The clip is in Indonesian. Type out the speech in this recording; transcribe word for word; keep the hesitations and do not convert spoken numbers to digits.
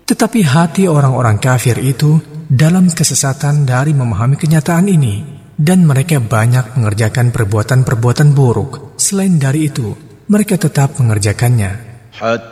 Tetapi hati orang-orang kafir itu dalam kesesatan dari memahami kenyataan ini, dan mereka banyak mengerjakan perbuatan-perbuatan buruk. Selain dari itu, mereka tetap mengerjakannya. حتى